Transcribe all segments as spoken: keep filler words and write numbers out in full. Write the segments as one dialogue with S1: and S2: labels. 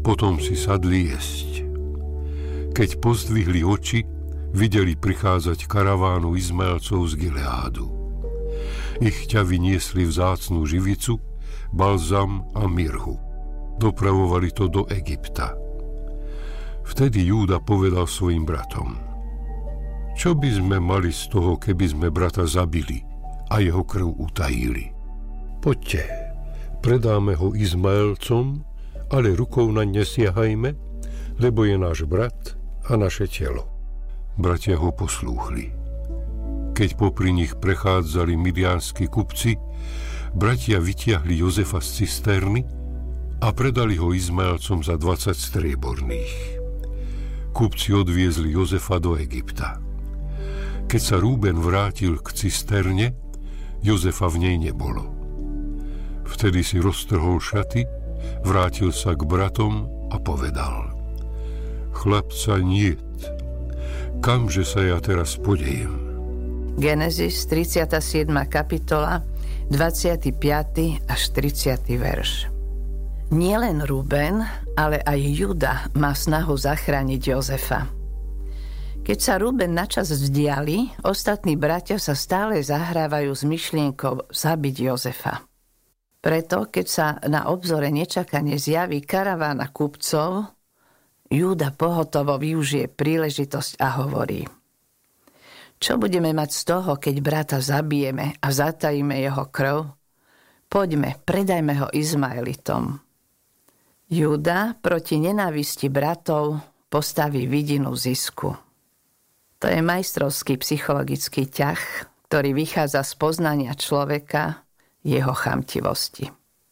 S1: Potom si sadli jesť. Keď pozdvihli oči, videli prichádzať karavánu Izmaelcov z Gileádu. Ich ťavy niesli vzácnu živicu, balzam a mirhu. Dopravovali to do Egypta. Vtedy Júda povedal svojim bratom: Čo by sme mali z toho, keby sme brata zabili a jeho krv utajili? Poďte, predáme ho Izmaelcom, ale rukou naň nesiahajme, lebo je náš brat a naše telo. Bratia ho poslúchli. Keď popri nich prechádzali midianskí kupci, bratia vytiahli Jozefa z cisterny a predali ho Izmaelcom za dvadsať strieborných. Kupci odviezli Jozefa do Egypta. Keď sa Rúben vrátil k cisterne, Jozefa v nej nebolo. Vtedy si roztrhol šaty, vrátil sa k bratom a povedal: Chlapca niet, kamže sa ja teraz podejem?
S2: Genesis tridsiata siedma kapitola, dvadsiaty piaty až tridsiaty verš. Nielen Ruben, ale aj Juda má snahu zachrániť Jozefa. Keď sa Ruben načas vzdiali, ostatní bratia sa stále zahrávajú s myšlienkou zabiť Jozefa. Preto, keď sa na obzore nečakane zjaví karavána kupcov, Júda pohotovo využije príležitosť a hovorí: Čo budeme mať z toho, keď brata zabijeme a zatajíme jeho krv? Poďme, predajme ho Izmaelitom. Júda proti nenávisti bratov postaví vidinu zisku. To je majstrovský psychologický ťah, ktorý vychádza z poznania človeka, jeho chamtivosti.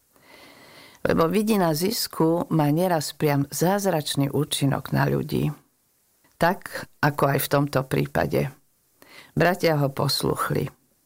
S2: Lebo vidina zisku má neraz priam zázračný účinok na ľudí. Tak, ako aj v tomto prípade. Bratia ho posluchli.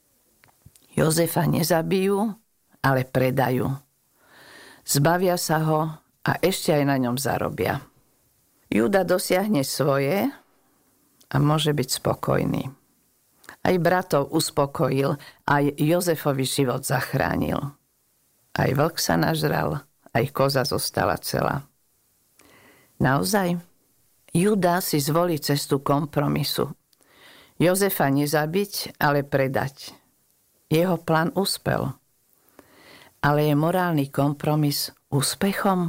S2: Jozefa nezabijú, ale predajú. Zbavia sa ho a ešte aj na ňom zarobia. Júda dosiahne svoje a môže byť spokojný. Aj bratov uspokojil, aj Jozefovi život zachránil. Aj vlk sa nažral, aj koza zostala celá. Naozaj? Júda si zvolí cestu kompromisu. Jozefa nezabiť, ale predať. Jeho plán uspel. Ale je morálny kompromis úspechom?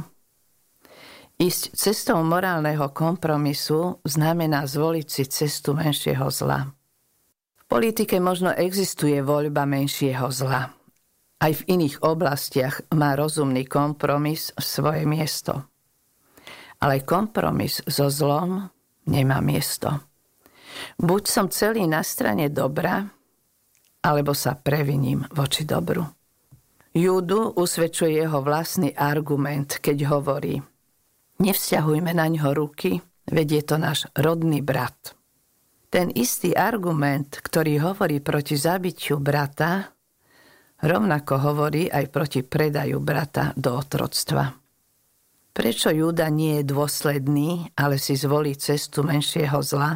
S2: Ísť cestou morálneho kompromisu znamená zvoliť si cestu menšieho zla. V politike možno existuje voľba menšieho zla. Aj v iných oblastiach má rozumný kompromis svoje miesto. Ale kompromis so zlom nemá miesto. Buď som celý na strane dobra, alebo sa previním voči dobru. Júdu usvedčuje jeho vlastný argument, keď hovorí: Nevzťahujme na ňo ruky, veď je to náš rodný brat. Ten istý argument, ktorý hovorí proti zabitiu brata, rovnako hovorí aj proti predaju brata do otroctva. Prečo Júda nie je dôsledný, ale si zvolí cestu menšieho zla?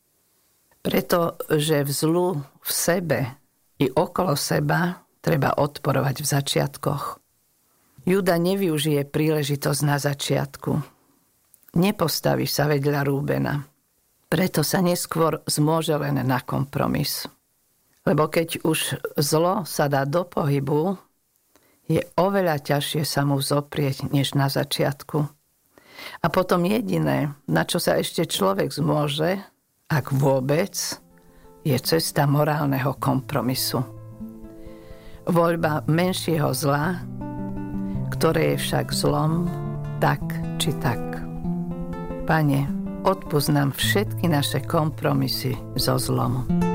S2: Pretože v zlu v sebe i okolo seba treba odporovať v začiatkoch. Júda nevyužije príležitosť na začiatku. Nepostaví sa vedľa Rúbena. Preto sa neskôr zmôže len na kompromis. Lebo keď už zlo sa dá do pohybu, je oveľa ťažšie sa mu zoprieť, než na začiatku. A potom jediné, na čo sa ešte človek zmôže, ak vôbec, je cesta morálneho kompromisu. Voľba menšieho zla, ktoré je však zlom, tak či tak. Pane, odpusť nám všetky naše kompromisy so zlom.